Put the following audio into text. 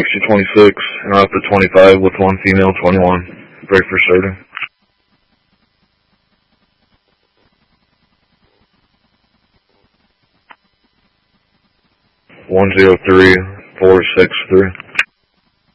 26, and up to 25 with one female, 21. Break for starting. 103463.